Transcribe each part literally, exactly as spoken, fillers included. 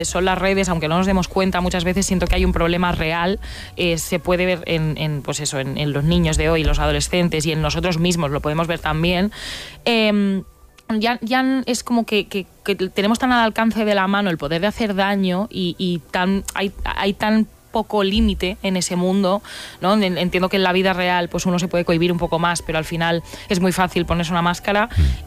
son las redes, aunque no nos demos cuenta, muchas veces siento que hay un problema real, eh, se puede ver en, en, pues eso, en, en los niños de hoy, los adolescentes, y en nosotros mismos lo podemos ver también. Eh, ya, ya es como que, que, que tenemos tan al alcance de la mano el poder de hacer daño y, y tan, hay, hay tan poco límite en ese mundo, ¿no? Entiendo que en la vida real pues uno se puede cohibir un poco más, pero al final es muy fácil ponerse una máscara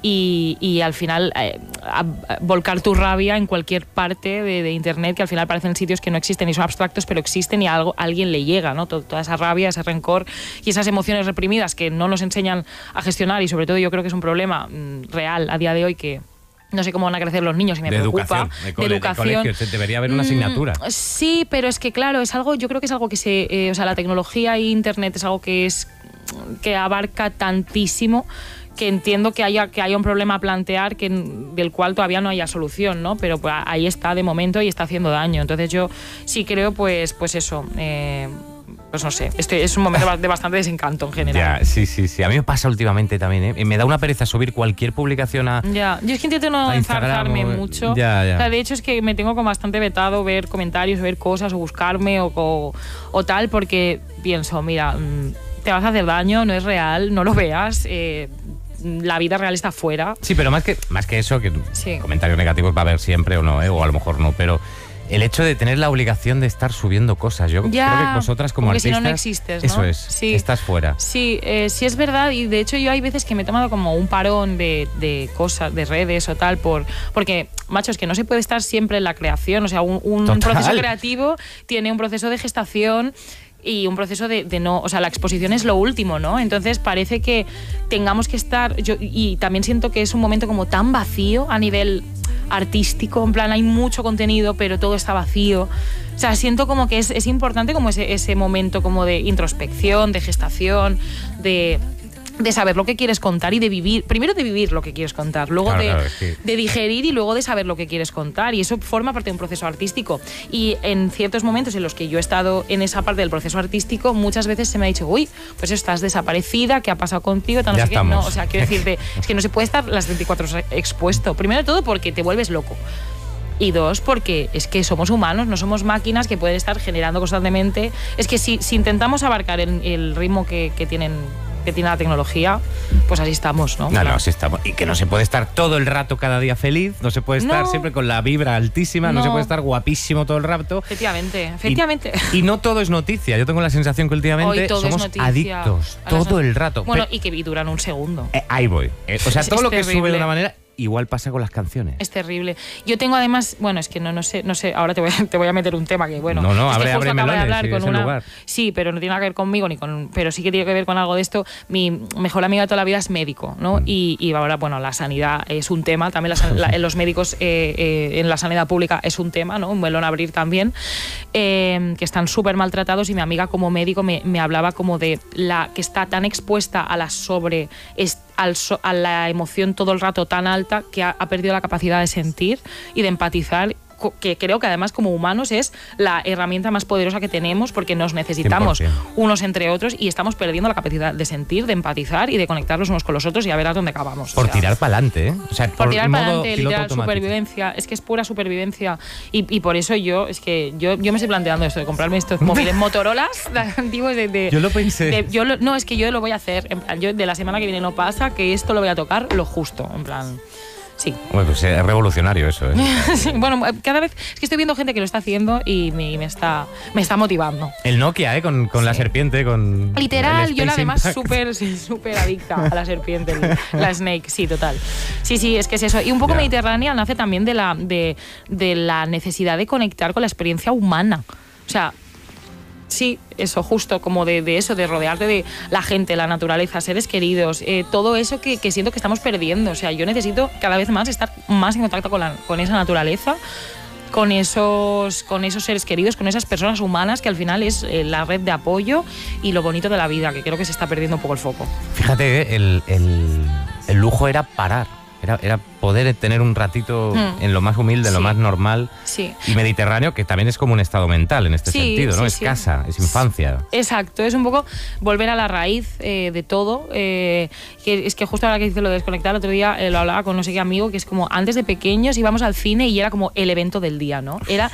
y, y al final eh, a, a volcar tu rabia en cualquier parte de, de internet, que al final parecen sitios que no existen y son abstractos, pero existen y a, algo, a alguien le llega, ¿no? Toda esa rabia, ese rencor y esas emociones reprimidas que no nos enseñan a gestionar, y sobre todo yo creo que es un problema mm, real a día de hoy, que no sé cómo van a crecer los niños y me de preocupa. Educación, de, cole, de educación. de colegio, debería haber una asignatura. Mm, sí, pero es que claro, es algo, yo creo que es algo que se, eh, o sea, la tecnología e internet es algo que es que abarca tantísimo, que entiendo que haya que haya un problema a plantear que, del cual todavía no haya solución, ¿no? Pero pues, ahí está de momento y está haciendo daño. Entonces yo sí creo, pues, pues eso. Eh, Pues no sé, este es un momento de bastante desencanto en general. Ya, sí, sí, sí. A mí me pasa últimamente también, ¿eh? Me da una pereza subir cualquier publicación a Ya, yo es que intento no enzarcarme mucho. Ya, ya. O sea, de hecho es que me tengo como bastante vetado ver comentarios, ver cosas o buscarme o, o, o tal, porque pienso, mira, te vas a hacer daño, no es real, no lo veas, eh, la vida real está fuera. Sí, pero más que, más que eso, que sí. comentarios negativos va a haber siempre o no, ¿eh? O a lo mejor no, pero el hecho de tener la obligación de estar subiendo cosas. Yo ya, creo que vosotras como, como artistas, si no, no existes, ¿no? Eso es, sí. estás fuera. Sí, eh, sí es verdad, y de hecho yo hay veces que me he tomado como un parón de, de cosas, de redes o tal, por porque, macho, es que no se puede estar siempre en la creación. O sea, un, un proceso creativo tiene un proceso de gestación y un proceso de, de no, o sea, la exposición es lo último, ¿no? Entonces parece que tengamos que estar, yo, y también siento que es un momento como tan vacío a nivel artístico, en plan hay mucho contenido pero todo está vacío. O sea, siento como que es, es importante como ese, ese momento como de introspección, de gestación, de, de saber lo que quieres contar y de vivir, primero de vivir lo que quieres contar, luego claro, de, claro, es que... de digerir y luego de saber lo que quieres contar, y eso forma parte de un proceso artístico. Y en ciertos momentos en los que yo he estado en esa parte del proceso artístico, muchas veces se me ha dicho, uy, pues estás desaparecida, ¿qué ha pasado contigo? Tal, no ya sé qué. No, o sea, quiero decirte, es que no se puede estar las veinticuatro horas expuesto. Primero de todo porque te vuelves loco. Y dos, porque es que somos humanos, no somos máquinas que pueden estar generando constantemente. Es que si, si intentamos abarcar el, el ritmo que, que tienen que tiene la tecnología, pues así estamos, ¿no? No, claro. no, así estamos. Y que no se puede estar todo el rato cada día feliz, no se puede estar no. siempre con la vibra altísima, no. no se puede estar guapísimo todo el rato. Efectivamente, efectivamente. Y, y no todo es noticia. Yo tengo la sensación que últimamente somos adictos todo el rato. Bueno, Pero, y que duran un segundo. Eh, ahí voy. Eh, o sea, es, todo es lo que terrible. sube de una manera... Igual pasa con las canciones. Es terrible. Yo tengo además, bueno, es que no, no sé, no sé, ahora te voy a, te voy a meter un tema que, bueno, no, no, es abre, que justo abre acabo melones, de hablar sí, con es una, lugar. sí, pero no tiene nada que ver conmigo ni con, pero sí que tiene que ver con algo de esto. Mi mejor amiga de toda la vida es médico, ¿no? Mm. Y, y ahora, bueno, la sanidad es un tema, también la, la, los médicos eh, eh, en la sanidad pública es un tema, ¿no? Un melón a abrir también, eh, que están súper maltratados, y mi amiga como médico me, me hablaba como de la que está tan expuesta a la sobre Al so, a la emoción todo el rato tan alta que ha, ha perdido la capacidad de sentir y de empatizar, que creo que además como humanos es la herramienta más poderosa que tenemos, porque nos necesitamos cien por ciento unos entre otros y estamos perdiendo la capacidad de sentir, de empatizar y de conectar los unos con los otros y a ver a dónde acabamos. Por o sea, tirar para adelante, ¿eh? O sea, por, por tirar para adelante, literal, automático. supervivencia. Es que es pura supervivencia. Y, y por eso yo, es que yo, yo me estoy planteando esto de comprarme estos móviles Motorolas antiguos de, de... Yo lo pensé. De, yo lo, no, es que yo lo voy a hacer. En plan, yo de la semana que viene no pasa, que esto lo voy a tocar lo justo. En plan... Sí. Bueno, pues es revolucionario eso, ¿eh? Sí, bueno, cada vez es que estoy viendo gente que lo está haciendo y me, me, está, me está motivando. El Nokia, ¿eh? Con, con sí. la serpiente, con... Literal, yo la además súper sí, súper adicta a la serpiente, la Snake, sí, total. Sí, sí, es que es eso. Y un poco yeah. Mediterránea nace también de la, de, de la necesidad de conectar con la experiencia humana. O sea... Sí, eso, justo, como de, de eso, de rodearte de la gente, la naturaleza, seres queridos, eh, todo eso que, que siento que estamos perdiendo. O sea, yo necesito cada vez más estar más en contacto con, la, con esa naturaleza, con esos, con esos seres queridos, con esas personas humanas, que al final es eh, la red de apoyo y lo bonito de la vida, que creo que se está perdiendo un poco el foco. Fíjate, el, el, el lujo era parar. Era, era poder tener un ratito mm. en lo más humilde, en sí. lo más normal sí. y mediterráneo, que también es como un estado mental en este sí, sentido, ¿no? Sí, es sí. casa, es infancia. Exacto, es un poco volver a la raíz eh, de todo. Eh, que es que justo ahora que dice lo de desconectar, el otro día eh, lo hablaba con no sé qué amigo, que es como antes de pequeños íbamos al cine y era como el evento del día, ¿no? Era